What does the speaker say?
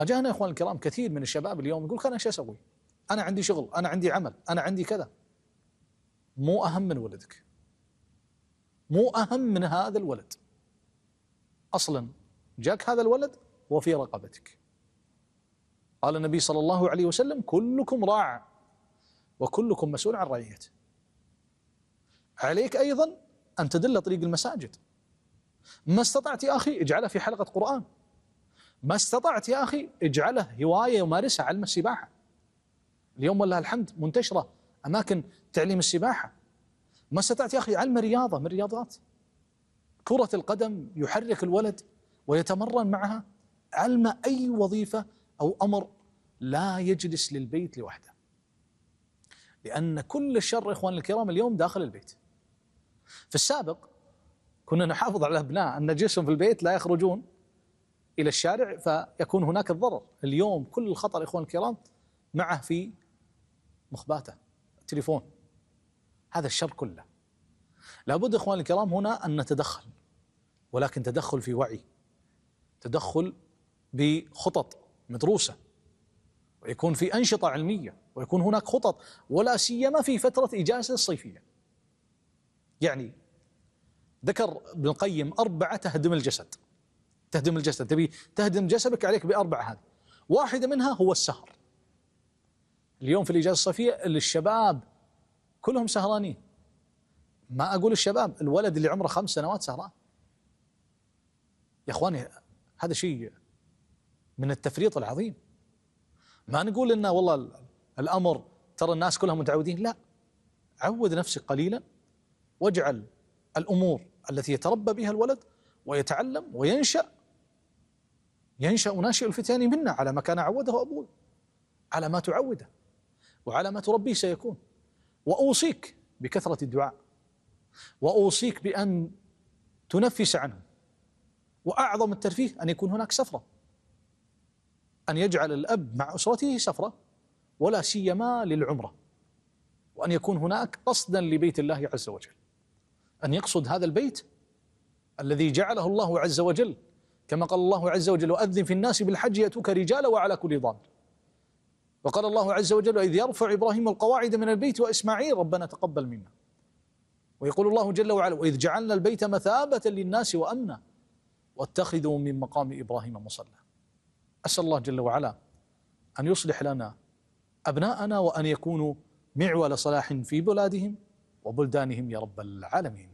أجانا يا إخوان الكرام كثير من الشباب اليوم يقول أنا شو أسوي؟ أنا عندي شغل، أنا عندي عمل، أنا عندي كذا. مو أهم من ولدك، مو أهم من هذا الولد. أصلا جاك هذا الولد وفي رقبتك. قال النبي صلى الله عليه وسلم: كلكم راع وكلكم مسؤول عن رعيته. عليك أيضا أن تدل طريق المساجد. ما استطعت يا أخي اجعله في حلقة قرآن، ما استطعت يا أخي اجعله هواية يمارسها، علم السباحة. اليوم والله الحمد منتشرة أماكن تعليم السباحة. ما استطعت يا أخي علم رياضة من الرياضات، كرة القدم، يحرك الولد ويتمرن معها. علم أي وظيفة أو أمر، لا يجلس للبيت لوحده، لأن كل الشر إخوان الكرام اليوم داخل البيت. في السابق كنا نحافظ على الأبناء أن نجلسهم في البيت لا يخرجون إلى الشارع فيكون هناك الضرر. اليوم كل الخطر إخوان الكرام معه في مخباته، التليفون. هذا الشر كله. لابد إخوان الكرام هنا أن نتدخل، ولكن تدخل في وعي، تدخل بخطط مدروسة، ويكون في أنشطة علمية، ويكون هناك خطط، ولا سيما في فترة إجازة الصيفية. يعني ذكر ابن القيم 4 تهدم الجسد. تهدم الجسد، تبي تهدم جسدك عليك ب4 هذه. واحدة منها هو السهر. اليوم في الإجازة الصيفية الشباب كلهم سهرانين. ما أقول الشباب، الولد اللي عمره 5 سنوات سهران. يا أخواني هذا شيء من التفريط العظيم. ما نقول إن والله الأمر ترى الناس كلهم متعودين، لا. عود نفسك قليلا، واجعل الأمور التي يتربى بها الولد ويتعلم وينشأ ناشئ الفتيان منا على ما كان عوده أبوه، على ما تعوده وعلى ما تربيه سيكون. وأوصيك بكثرة الدعاء، وأوصيك بأن تنفس عنه. وأعظم الترفيه أن يكون هناك سفرة، أن يجعل الأب مع أسرته سفرة، ولا سيما للعمرة، وأن يكون هناك قصدا لبيت الله عز وجل، أن يقصد هذا البيت الذي جعله الله عز وجل، كما قال الله عز وجل: وأذن في الناس بالحج يأتوك رجالا وعلى كل ضامر. وقال الله عز وجل: إذ يرفع إبراهيم القواعد من البيت وإسماعيل ربنا تقبل منا. ويقول الله جل وعلا: وإذ جعلنا البيت مثابة للناس وأمنا واتخذوا من مقام إبراهيم مصلى. أسأل الله جل وعلا أن يصلح لنا أبناءنا، وأن يكونوا معول صلاح في بلادهم وبلدانهم يا رب العالمين.